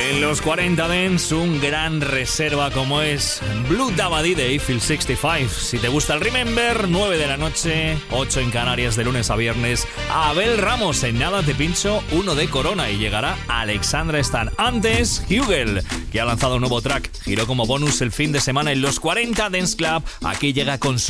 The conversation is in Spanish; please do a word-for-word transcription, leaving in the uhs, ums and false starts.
En los cuarenta Dance, un gran reserva como es Blue Dabadi de Eiffel sesenta y cinco. Si te gusta el Remember, nueve de la noche, ocho en Canarias de lunes a viernes. Abel Ramos, en nada te pincho uno de Corona y llegará Alexandra Stan. Antes, Hugel, que ha lanzado un nuevo track. Giró como bonus el fin de semana en los cuarenta Dance Club. Aquí llega con